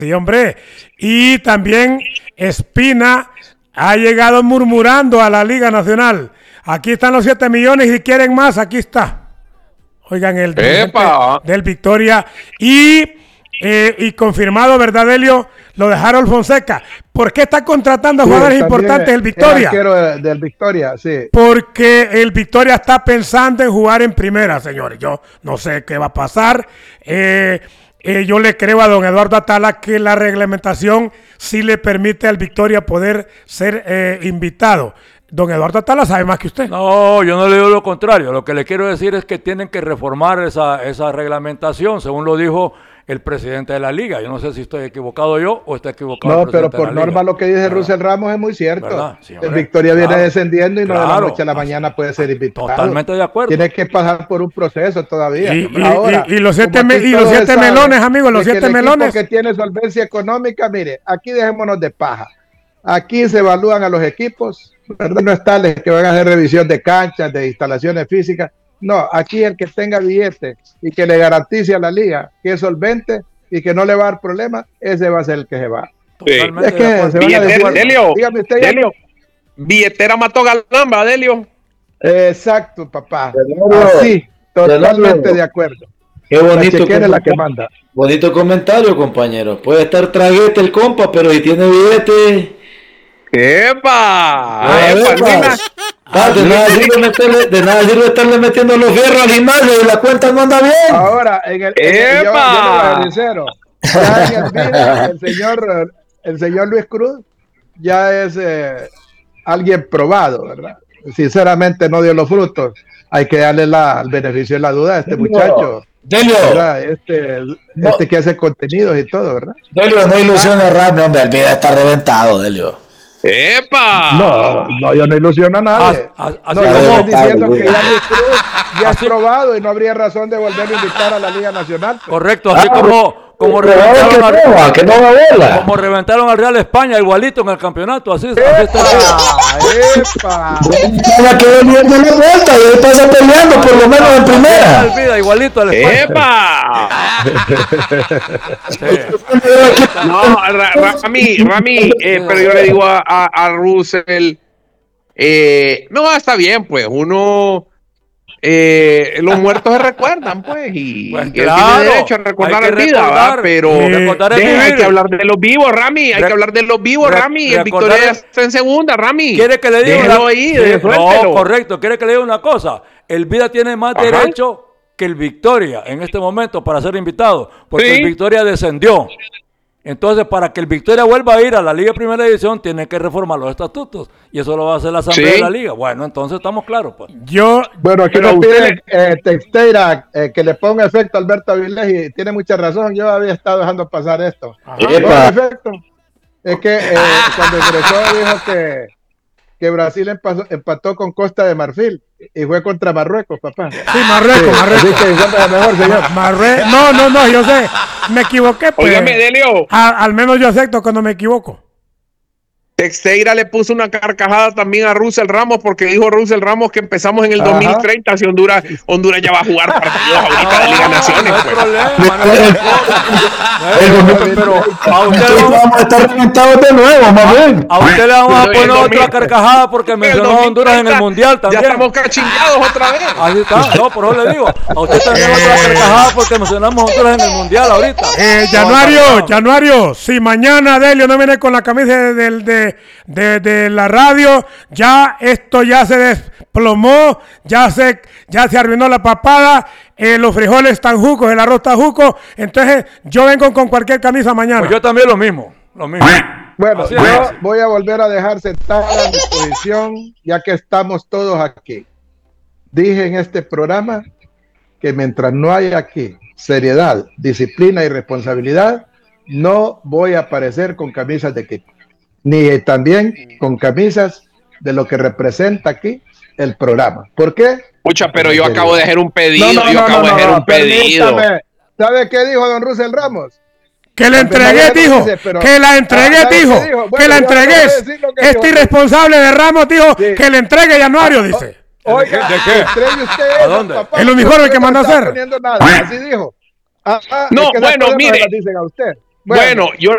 Sí, hombre. Y también Espina ha llegado murmurando a la Liga Nacional. Aquí están los 7 millones y si quieren más, aquí está. Oigan, el del Victoria. Y confirmado, ¿verdad, Delio? Lo de Harold Fonseca. ¿Por qué está contratando jugadores importantes el Victoria? El del Victoria, sí. Porque el Victoria está pensando en jugar en primera, señores. Yo no sé qué va a pasar. Yo le creo a don Eduardo Atala que la reglamentación sí le permite al Victoria poder ser invitado. Don Eduardo Atala sabe más que usted. No, yo no le digo lo contrario. Lo que le quiero decir es que tienen que reformar esa reglamentación, según lo dijo el presidente de la liga. Yo no sé si estoy equivocado yo o está equivocado el presidente. No, pero por norma lo que dice Russell Ramos es muy cierto. Sí, el Victoria viene descendiendo y no de la noche a la mañana puede ser invitado. Totalmente de acuerdo. Tiene que pasar por un proceso todavía. Y los siete melones, amigos, los 7 melones. Que tiene solvencia económica, mire, aquí dejémonos de paja. Aquí se evalúan a los equipos, ¿verdad? No es tales que van a hacer revisión de canchas, de instalaciones físicas. No, aquí el que tenga billete y que le garantice a la liga que es solvente y que no le va a dar problemas, ese va a ser el que se va. Totalmente. Es que se van a decir, Delio, billetera mató Galamba, Delio. Exacto, papá. Así, totalmente de acuerdo. Qué bonito. ¿Quién es la que manda? Bonito comentario, compañero. Puede estar traguete el compa, pero si tiene billete... ¡Epa! De nada sirve estarle metiendo los fierros al gimnasio y la cuenta no anda bien. Ahora, en el señor Luis Cruz ya es alguien probado, ¿verdad? Sinceramente no dio los frutos. Hay que darle el beneficio de la duda a este muchacho. Delio, este que hace contenidos y todo, ¿verdad? Delio, no ilusiona a Rami, hombre, el video está reventado, Delio. ¡Epa! No, yo no ilusiono a nadie. Estoy diciendo que ya es probado y no habría razón de volver a invitar a la Liga Nacional. Pues. Correcto, así como reventaron al Real España igualito en el campeonato, así está. ¡Epa! Que venir de la vuelta y está peleando por lo menos en primera. Olvida, igualito al España. ¡Epa! No, Rami, pero yo le digo a Russell, no, está bien, pues, los muertos se recuerdan, pues, y pues él tiene derecho a recordar la vida, pero hay que hablar de los vivos, Rami, el Victoria está en segunda, Rami. ¿Quiere que le diga No, correcto, quiere que le diga una cosa, el Vida tiene más derecho que el Victoria en este momento para ser invitado, porque el Victoria descendió. Entonces, para que el Victoria vuelva a ir a la Liga Primera División, tiene que reformar los estatutos. Y eso lo va a hacer la Asamblea de la Liga. Bueno, entonces estamos claros, pues. Bueno, aquí nos pide Texteira que le ponga efecto a Alberto Avilés y tiene mucha razón. Yo había estado dejando pasar esto. Efecto. Es que cuando ingresó dijo que Brasil empató con Costa de Marfil y fue contra Marruecos, papá. Sí, Marruecos. Así que es mejor, señor. No, yo sé. Me equivoqué, pues. Óigame, Delio. Al menos yo acepto cuando me equivoco. Texteira le puso una carcajada también a Russell Ramos porque dijo Russell Ramos que empezamos en el 2030 si Honduras ya va a jugar partidos ahorita de Liga Naciones. Pero a usted vamos a estar reventados de nuevo, más bien. A usted le vamos a poner otra carcajada porque mencionó a Honduras en el Mundial también. Ya estamos cachingados otra vez. Ahí está, no, por eso le digo. A usted también otra carcajada porque mencionamos a Honduras en el Mundial ahorita. Januario, si mañana Delio no viene con la camisa de la radio, ya esto ya se desplomó, ya se arruinó la papada, los frijoles están jucos, el arroz está juco, entonces yo vengo con cualquier camisa mañana. Pues yo también lo mismo. Bueno, yo voy a volver a dejar sentada mi posición, ya que estamos todos aquí. Dije en este programa que mientras no haya aquí seriedad, disciplina y responsabilidad, no voy a aparecer con camisas de equipo, ni también con camisas de lo que representa aquí el programa. ¿Por qué? Pucha, pero yo acabo de hacer un pedido. ¿Sabe qué dijo don Russell Ramos? Que le entregué, dijo. Que la entregué, dijo. Que la entregué. Este irresponsable de Ramos dijo que le entregue Januario, dice. Oiga, ¿de qué? Usted, ¿a dónde? Papá, el uniforme que manda a hacer. Así dijo. No, bueno, mire. Dicen a usted. Bueno, yo